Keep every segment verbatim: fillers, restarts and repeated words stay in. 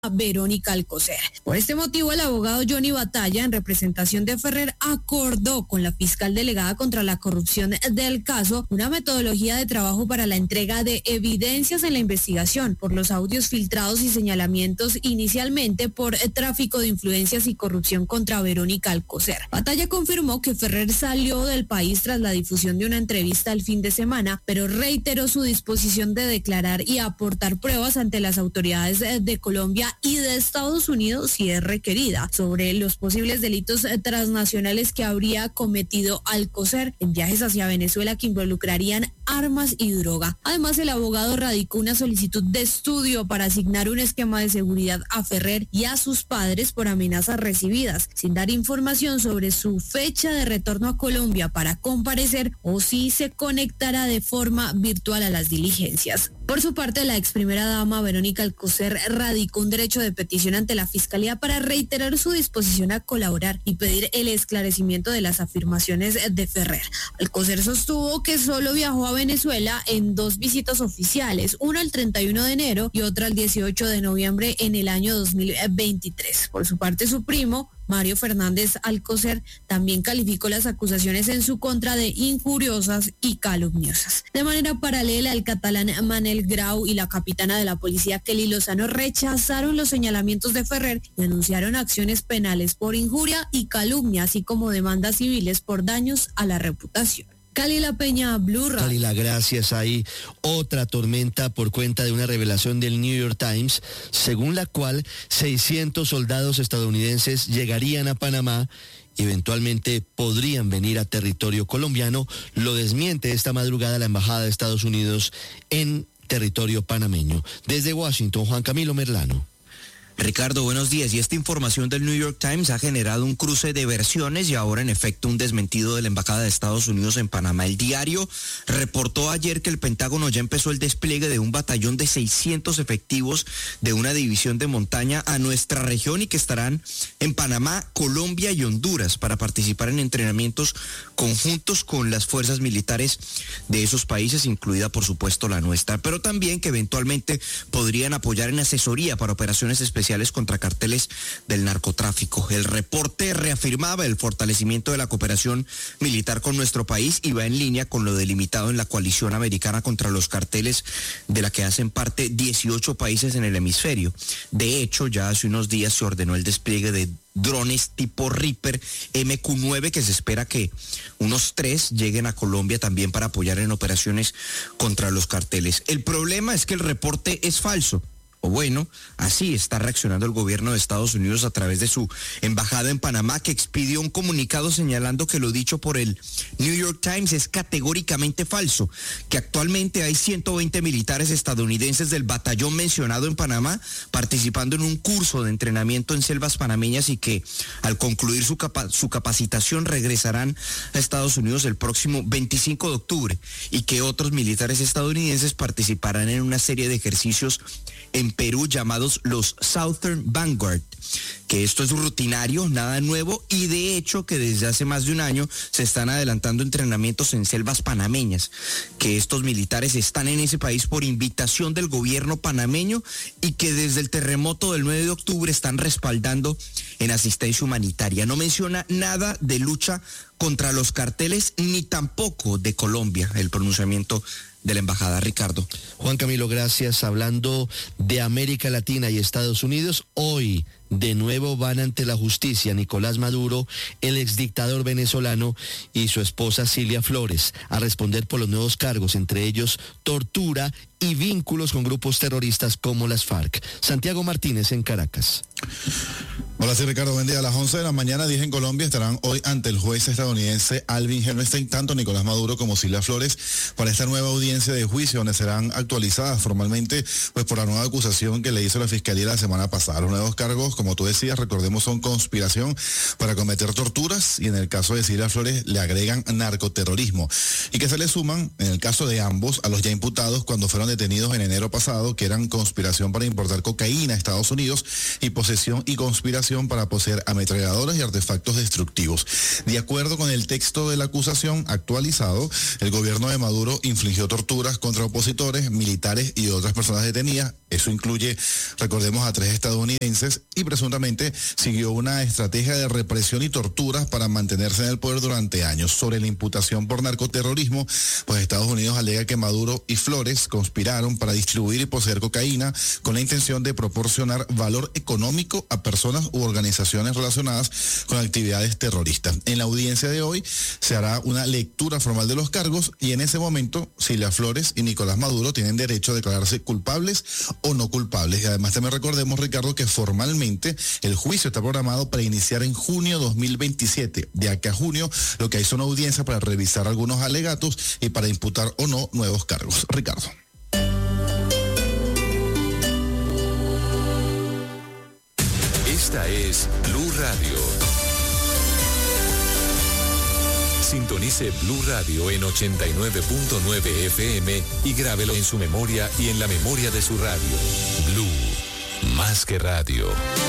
Verónica Alcocer. Por este motivo, el abogado Johnny Batalla, en representación de Ferrer, acordó con la fiscal delegada contra la corrupción del caso una metodología de trabajo para la entrega de evidencias en la investigación por los audios filtrados y señalamientos inicialmente por tráfico de influencias y corrupción contra Verónica Alcocer. Batalla confirmó que Ferrer salió del país tras la difusión de una entrevista el fin de semana, pero reiteró su disposición de declarar y aportar pruebas ante las autoridades de Colombia y de Estados Unidos si es requerida sobre los posibles delitos transnacionales que habría cometido Alcocer en viajes hacia Venezuela que involucrarían armas y droga. Además, el abogado radicó una solicitud de estudio para asignar un esquema de seguridad a Ferrer y a sus padres por amenazas recibidas, sin dar información sobre su fecha de retorno a Colombia para comparecer o si se conectará de forma virtual a las diligencias. Por su parte, la ex primera dama Verónica Alcocer radicó un derecho de petición ante la Fiscalía para reiterar su disposición a colaborar y pedir el esclarecimiento de las afirmaciones de Ferrer. Alcocer sostuvo que solo viajó a Venezuela en dos visitas oficiales, una el treinta y uno de enero y otra el dieciocho de noviembre en el año dos mil veintitrés. Por su parte, su primo, Mario Fernández Alcocer, también calificó las acusaciones en su contra de injuriosas y calumniosas. De manera paralela, el catalán Manel Grau y la capitana de la policía Kelly Lozano rechazaron los señalamientos de Ferrer y anunciaron acciones penales por injuria y calumnia, así como demandas civiles por daños a la reputación. Kalila Peña, Blue Radio. Kalila, gracias. Hay otra tormenta por cuenta de una revelación del New York Times, según la cual seiscientos soldados estadounidenses llegarían a Panamá, eventualmente podrían venir a territorio colombiano. Lo desmiente esta madrugada la Embajada de Estados Unidos en territorio panameño. Desde Washington, Juan Camilo Merlano. Ricardo, buenos días. Y esta información del New York Times ha generado un cruce de versiones y ahora en efecto un desmentido de la Embajada de Estados Unidos en Panamá. El diario reportó ayer que el Pentágono ya empezó el despliegue de un batallón de seiscientos efectivos de una división de montaña a nuestra región y que estarán en Panamá, Colombia y Honduras para participar en entrenamientos conjuntos con las fuerzas militares de esos países, incluida por supuesto la nuestra, pero también que eventualmente podrían apoyar en asesoría para operaciones especiales contra carteles del narcotráfico. El reporte reafirmaba el fortalecimiento de la cooperación militar con nuestro país y va en línea con lo delimitado en la coalición americana contra los carteles, de la que hacen parte dieciocho países en el hemisferio. De hecho, ya hace unos días se ordenó el despliegue de drones tipo Reaper M Q nueve, que se espera que unos tres lleguen a Colombia también para apoyar en operaciones contra los carteles. El problema es que el reporte es falso. O bueno, así está reaccionando el gobierno de Estados Unidos a través de su embajada en Panamá, que expidió un comunicado señalando que lo dicho por el New York Times es categóricamente falso, que actualmente hay ciento veinte militares estadounidenses del batallón mencionado en Panamá participando en un curso de entrenamiento en selvas panameñas y que al concluir su, capa- su capacitación regresarán a Estados Unidos el próximo veinticinco de octubre y que otros militares estadounidenses participarán en una serie de ejercicios en Perú llamados los Southern Vanguard, que esto es rutinario, nada nuevo, y de hecho que desde hace más de un año se están adelantando entrenamientos en selvas panameñas, que estos militares están en ese país por invitación del gobierno panameño y que desde el terremoto del nueve de octubre están respaldando en asistencia humanitaria. No menciona nada de lucha contra los carteles ni tampoco de Colombia, el pronunciamiento de la embajada. Ricardo. Juan Camilo, gracias. Hablando de América Latina y Estados Unidos, hoy de nuevo van ante la justicia Nicolás Maduro, el exdictador venezolano, y su esposa Cilia Flores, a responder por los nuevos cargos, entre ellos tortura y vínculos con grupos terroristas como las FARC. Santiago Martínez en Caracas. Hola, sí, Ricardo, buen día. A las once de la mañana, diez en Colombia, estarán hoy ante el juez estadounidense Alvin Helmstein, tanto Nicolás Maduro como Cilia Flores, para esta nueva audiencia de juicio, donde serán actualizadas formalmente pues por la nueva acusación que le hizo la Fiscalía la semana pasada. Los nuevos cargos, como tú decías, recordemos, son conspiración para cometer torturas y en el caso de Cilia Flores le agregan narcoterrorismo, y que se le suman, en el caso de ambos, a los ya imputados cuando fueron detenidos en enero pasado, que eran conspiración para importar cocaína a Estados Unidos y posesión y conspiración autorización para poseer ametralladoras y artefactos destructivos. De acuerdo con el texto de la acusación actualizado, el gobierno de Maduro infligió torturas contra opositores, militares y otras personas detenidas. Eso incluye, recordemos, a tres estadounidenses, y presuntamente siguió una estrategia de represión y torturas para mantenerse en el poder durante años. Sobre la imputación por narcoterrorismo, pues Estados Unidos alega que Maduro y Flores conspiraron para distribuir y poseer cocaína con la intención de proporcionar valor económico a personas u organizaciones relacionadas con actividades terroristas. En la audiencia de hoy se hará una lectura formal de los cargos y en ese momento Cilia Flores y Nicolás Maduro tienen derecho a declararse culpables o no culpables. Y además también recordemos, Ricardo, que formalmente el juicio está programado para iniciar en junio dos mil veintisiete. De aquí a junio lo que hay son audiencias para revisar algunos alegatos y para imputar o no nuevos cargos. Ricardo. Esta es Blue Radio. Sintonice Blue Radio en ochenta y nueve punto nueve F M y grábelo en su memoria y en la memoria de su radio. Blue, más que radio.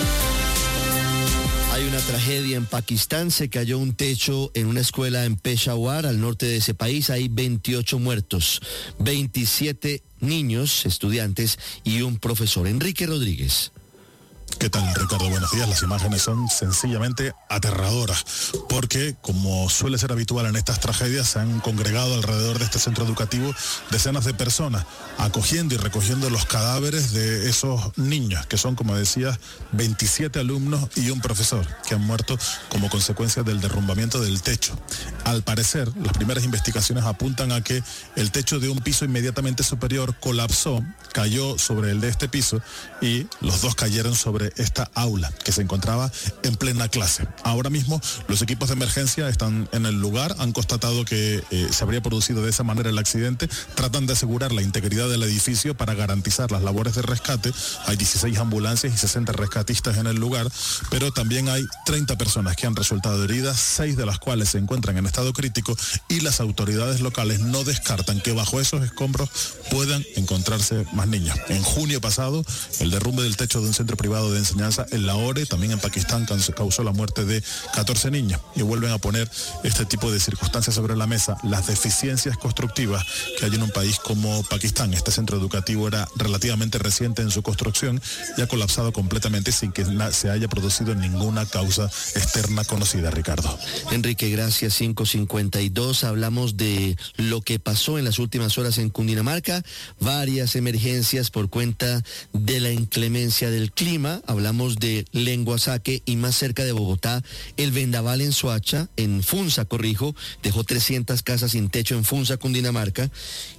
Hay una tragedia en Pakistán, se cayó un techo en una escuela en Peshawar, al norte de ese país. Hay veintiocho muertos, veintisiete niños, estudiantes y un profesor. Enrique Rodríguez. ¿Qué tal, Ricardo? Buenos días. Las imágenes son sencillamente aterradoras, porque, como suele ser habitual en estas tragedias, se han congregado alrededor de este centro educativo decenas de personas, acogiendo y recogiendo los cadáveres de esos niños, que son, como decías, veintisiete alumnos y un profesor, que han muerto como consecuencia del derrumbamiento del techo. Al parecer, las primeras investigaciones apuntan a que el techo de un piso inmediatamente superior colapsó, cayó sobre el de este piso, y los dos cayeron sobre esta aula que se encontraba en plena clase. Ahora mismo los equipos de emergencia están en el lugar, han constatado que eh, se habría producido de esa manera el accidente, tratan de asegurar la integridad del edificio para garantizar las labores de rescate. Hay dieciséis ambulancias y sesenta rescatistas en el lugar, pero también hay treinta personas que han resultado heridas, seis de las cuales se encuentran en estado crítico, y las autoridades locales no descartan que bajo esos escombros puedan encontrarse más niños. En junio pasado, el derrumbe del techo de un centro privado de enseñanza en Lahore, también en Pakistán, causó la muerte de catorce niños, y vuelven a poner este tipo de circunstancias sobre la mesa, las deficiencias constructivas que hay en un país como Pakistán. Este centro educativo era relativamente reciente en su construcción y ha colapsado completamente sin que se haya producido ninguna causa externa conocida, Ricardo. Enrique, gracias. cinco cincuenta y dos, hablamos de lo que pasó en las últimas horas en Cundinamarca, varias emergencias por cuenta de la inclemencia del clima. Hablamos de Lenguasaque y más cerca de Bogotá, el vendaval en Soacha, en Funza, corrijo, dejó trescientas casas sin techo en Funza, Cundinamarca,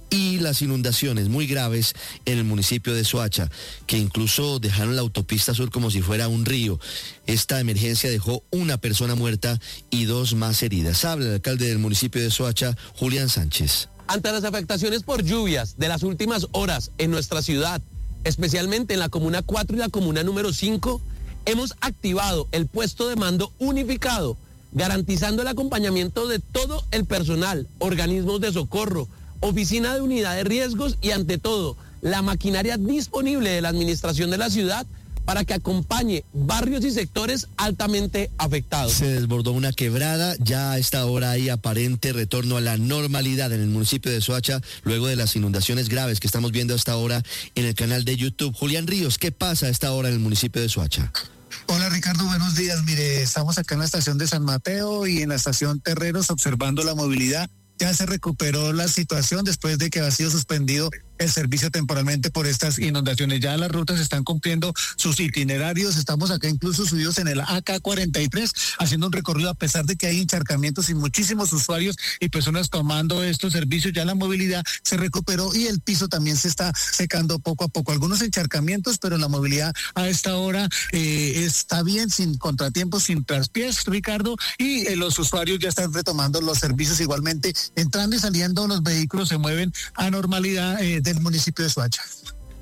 y las inundaciones muy graves en el municipio de Soacha, que incluso dejaron la autopista sur como si fuera un río. Esta emergencia dejó una persona muerta y dos más heridas. Habla el alcalde del municipio de Soacha, Julián Sánchez. Ante las afectaciones por lluvias de las últimas horas en nuestra ciudad, especialmente en la comuna cuatro y la comuna número cinco, hemos activado el puesto de mando unificado, garantizando el acompañamiento de todo el personal, organismos de socorro, oficina de unidad de riesgos y, ante todo, la maquinaria disponible de la administración de la ciudad para que acompañe barrios y sectores altamente afectados. Se desbordó una quebrada, ya a esta hora hay aparente retorno a la normalidad en el municipio de Soacha, luego de las inundaciones graves que estamos viendo a esta hora en el canal de YouTube. Julián Ríos, ¿qué pasa a esta hora en el municipio de Soacha? Hola Ricardo, buenos días. Mire, estamos acá en la estación de San Mateo y en la estación Terreros observando la movilidad. Ya se recuperó la situación después de que ha sido suspendido el servicio temporalmente por estas inundaciones. Ya las rutas están cumpliendo sus itinerarios. Estamos acá incluso subidos en el A K cuarenta y tres, haciendo un recorrido a pesar de que hay encharcamientos y muchísimos usuarios y personas tomando estos servicios. Ya la movilidad se recuperó y el piso también se está secando poco a poco. Algunos encharcamientos, pero la movilidad a esta hora eh, está bien, sin contratiempos, sin traspiés, Ricardo, y eh, los usuarios ya están retomando los servicios igualmente. Entrando y saliendo los vehículos se mueven a normalidad eh, del municipio de Soacha.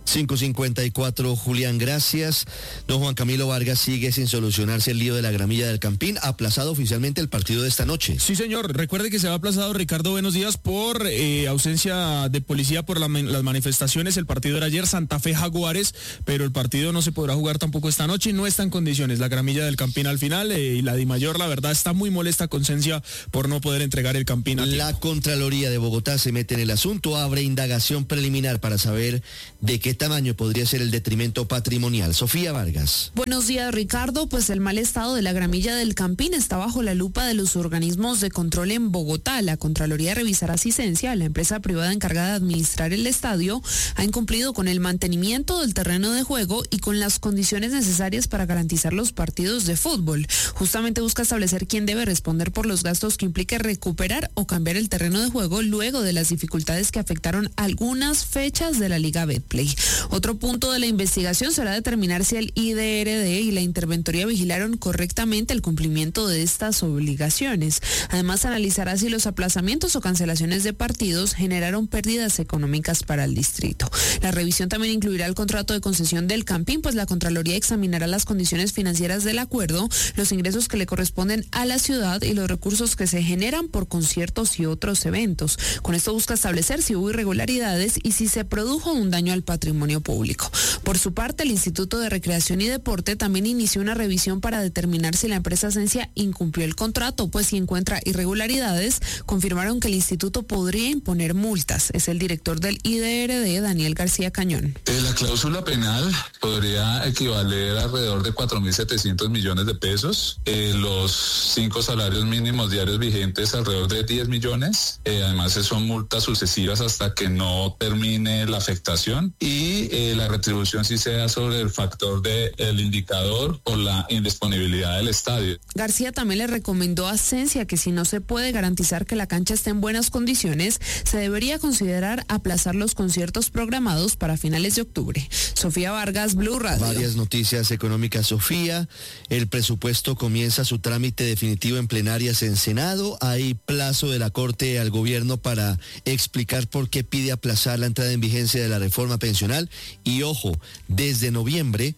cinco cincuenta y cuatro, Julián, gracias. Don Juan Camilo Vargas, sigue sin solucionarse el lío de la gramilla del Campín, aplazado oficialmente el partido de esta noche. Sí, señor, recuerde que se ha aplazado, Ricardo, buenos días, por eh, ausencia de policía por la, las manifestaciones. El partido era ayer, Santa Fe Jaguares, pero el partido no se podrá jugar tampoco esta noche, no está en condiciones la gramilla del Campín al final, eh, y la Dimayor, la verdad, está muy molesta con Cencia por no poder entregar el Campín a tiempo. La Contraloría de Bogotá se mete en el asunto, abre indagación preliminar para saber de qué tamaño podría ser el detrimento patrimonial. Sofía Vargas. Buenos días, Ricardo. Pues el mal estado de la gramilla del Campín está bajo la lupa de los organismos de control en Bogotá. La Contraloría revisará si Cencia, la empresa privada encargada de administrar el estadio, ha incumplido con el mantenimiento del terreno de juego y con las condiciones necesarias para garantizar los partidos de fútbol. Justamente busca establecer quién debe responder por los gastos que implique recuperar o cambiar el terreno de juego luego de las dificultades que afectaron algunas fechas de la Liga Betplay. Otro punto de la investigación será determinar si el I D R D y la interventoría vigilaron correctamente el cumplimiento de estas obligaciones. Además, analizará si los aplazamientos o cancelaciones de partidos generaron pérdidas económicas para el distrito. La revisión también incluirá el contrato de concesión del Campín, pues la Contraloría examinará las condiciones financieras del acuerdo, los ingresos que le corresponden a la ciudad y los recursos que se generan por conciertos y otros eventos. Con esto busca establecer si hubo irregularidades y si se produjo un daño al patrimonio público. Por su parte, el Instituto de Recreación y Deporte también inició una revisión para determinar si la empresa Cencia incumplió el contrato, pues si encuentra irregularidades, confirmaron que el instituto podría imponer multas. Es el director del I D R D, Daniel García Cañón. Eh, la cláusula penal podría equivaler a alrededor de cuatro mil setecientos millones de pesos. Eh, los cinco salarios mínimos diarios vigentes alrededor de diez millones. Eh, además, son multas sucesivas hasta que no termine la afectación. Y eh, la retribución sí sea sobre el factor del indicador o la indisponibilidad del estadio. García también le recomendó a Cencia que si no se puede garantizar que la cancha esté en buenas condiciones, se debería considerar aplazar los conciertos programados para finales de octubre. Sofía Vargas, Blue Radio. Varias noticias económicas, Sofía. El presupuesto comienza su trámite definitivo en plenarias en Senado. Hay plazo de la Corte al gobierno para explicar por qué pide aplazar la entrada en vigencia de la reforma pensional. Y ojo, desde noviembre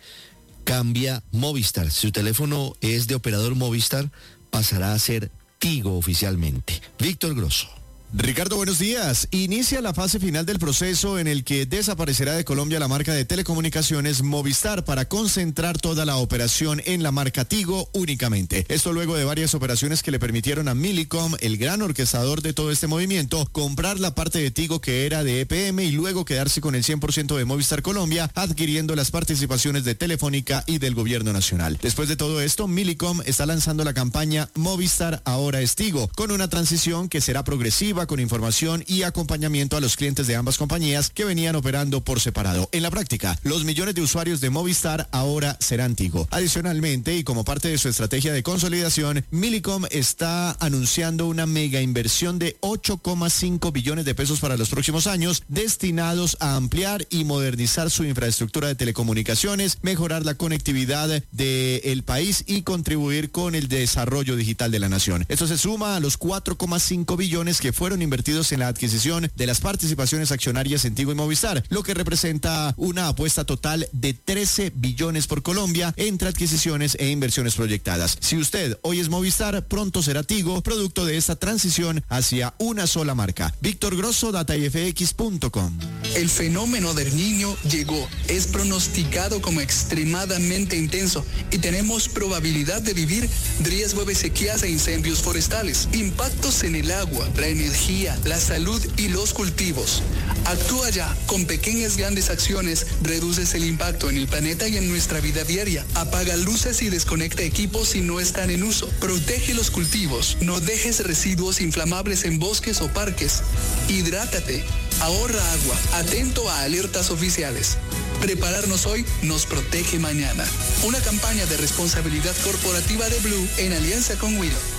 cambia Movistar. Si su teléfono es de operador Movistar, pasará a ser Tigo oficialmente. Víctor Grosso. Ricardo, buenos días. Inicia la fase final del proceso en el que desaparecerá de Colombia la marca de telecomunicaciones Movistar para concentrar toda la operación en la marca Tigo únicamente. Esto luego de varias operaciones que le permitieron a Millicom, el gran orquestador de todo este movimiento, comprar la parte de Tigo que era de E P M y luego quedarse con el cien por ciento de Movistar Colombia, adquiriendo las participaciones de Telefónica y del gobierno nacional. Después de todo esto, Millicom está lanzando la campaña Movistar ahora es Tigo, con una transición que será progresiva, con información y acompañamiento a los clientes de ambas compañías que venían operando por separado. En la práctica, los millones de usuarios de Movistar ahora serán Tigo. Adicionalmente, y como parte de su estrategia de consolidación, Millicom está anunciando una mega inversión de ocho coma cinco billones de pesos para los próximos años, destinados a ampliar y modernizar su infraestructura de telecomunicaciones, mejorar la conectividad del país y contribuir con el desarrollo digital de la nación. Esto se suma a los cuatro coma cinco billones que fueron invertidos en la adquisición de las participaciones accionarias en Tigo y Movistar, lo que representa una apuesta total de trece billones por Colombia entre adquisiciones e inversiones proyectadas. Si usted hoy es Movistar, pronto será Tigo, producto de esta transición hacia una sola marca. Víctor Grosso, data i f x punto com. El fenómeno del Niño llegó, es pronosticado como extremadamente intenso y tenemos probabilidad de vivir riesgo de sequías e incendios forestales, impactos en el agua, la energía, la salud y los cultivos. Actúa ya. Con pequeñas grandes acciones reduces el impacto en el planeta y en nuestra vida diaria. Apaga luces y desconecta equipos si no están en uso. Protege los cultivos. No dejes residuos inflamables en bosques o parques. Hidrátate. Ahorra agua. Atento a alertas oficiales. Prepararnos hoy nos protege mañana. Una campaña de responsabilidad corporativa de Blue en alianza con Wido.